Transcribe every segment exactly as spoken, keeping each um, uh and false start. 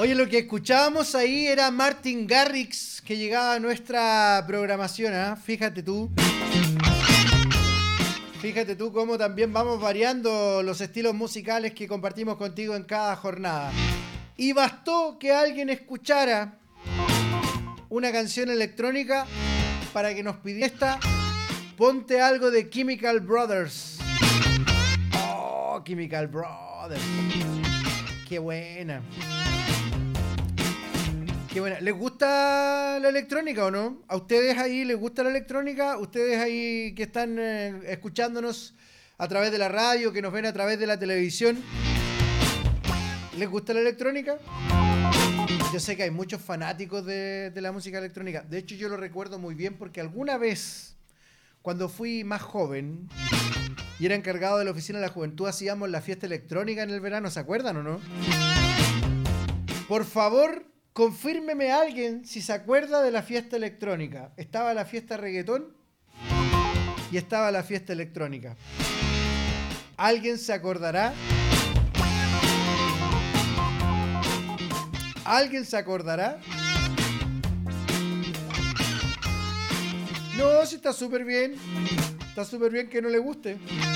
Oye, lo que escuchábamos ahí era Martin Garrix, que llegaba a nuestra programación, ¿eh? Fíjate tú. Fíjate tú cómo también vamos variando los estilos musicales que compartimos contigo en cada jornada. Y bastó que alguien escuchara una canción electrónica para que nos pidiera esta. Ponte algo de Chemical Brothers. Oh, Chemical Brothers. Qué buena. Qué buena. ¿Les gusta la electrónica o no? ¿A ustedes ahí les gusta la electrónica? ¿Ustedes ahí que están eh, escuchándonos a través de la radio, que nos ven a través de la televisión? ¿Les gusta la electrónica? Yo sé que hay muchos fanáticos de, de la música electrónica. De hecho, yo lo recuerdo muy bien porque alguna vez, cuando fui más joven y era encargado de la oficina de la juventud, hacíamos la fiesta electrónica en el verano. ¿Se acuerdan o no? Por favor, confírmeme a alguien si se acuerda de la fiesta electrónica. Estaba la fiesta reggaetón y estaba la fiesta electrónica. ¿Alguien se acordará? ¿Alguien se acordará? No, sí está súper bien. Está súper bien que no le guste.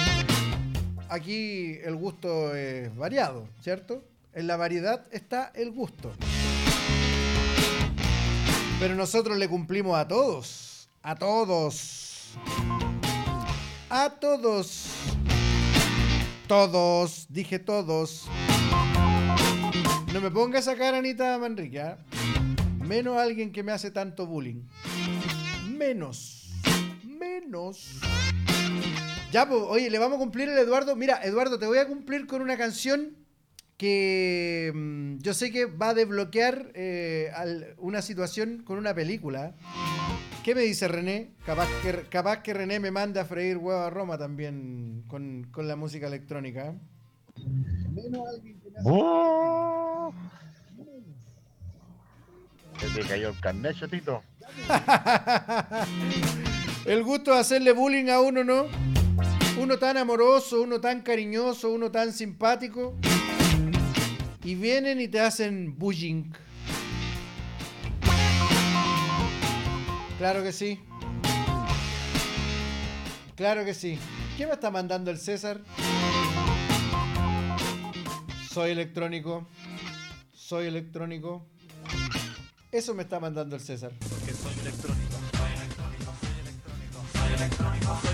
Aquí el gusto es variado, ¿cierto? En la variedad está el gusto. Pero nosotros le cumplimos a todos. A todos. A todos. Todos. Dije todos. No me pongas a cara, Anita Manrique, ¿eh? Menos alguien que me hace tanto bullying. Menos. Menos. Ya, pues, oye, le vamos a cumplir al Eduardo. Mira, Eduardo, te voy a cumplir con una canción que mmm, yo sé que va a desbloquear eh, al, una situación con una película. ¿Qué me dice René? Capaz que, capaz que René me manda a freír huevo a Roma también con, con la música electrónica. Menos alguien que me hace... ¡Oh! ¿Se te cayó el carnet, Tito? El gusto de hacerle bullying a uno, ¿no? Uno tan amoroso, uno tan cariñoso, uno tan simpático. Y vienen y te hacen bullying. Claro que sí. Claro que sí. ¿Qué me está mandando el César? Soy electrónico. Soy electrónico. Eso me está mandando el César. Porque soy electrónico, soy electrónico, soy electrónico, soy electrónico,